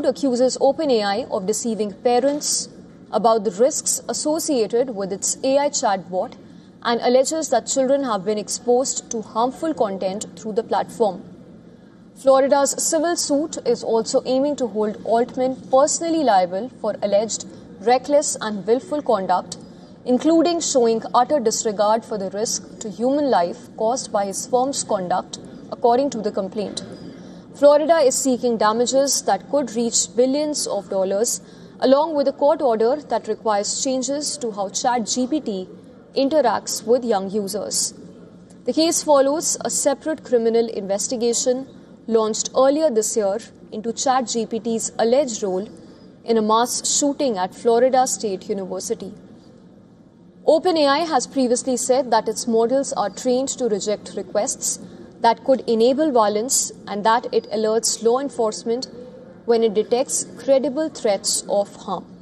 accuses OpenAI of deceiving parents about the risks associated with its AI chatbot and alleges that children have been exposed to harmful content through the platform. Florida's civil suit is also aiming to hold Altman personally liable for alleged reckless and willful conduct, including showing utter disregard for the risk to human life caused by his firm's conduct, according to the complaint. Florida is seeking damages that could reach billions of dollars, along with a court order that requires changes to how ChatGPT interacts with young users. The case follows a separate criminal investigation launched earlier this year into ChatGPT's alleged role in a mass shooting at Florida State University. OpenAI has previously said that its models are trained to reject requests that could enable violence and that it alerts law enforcement when it detects credible threats of harm.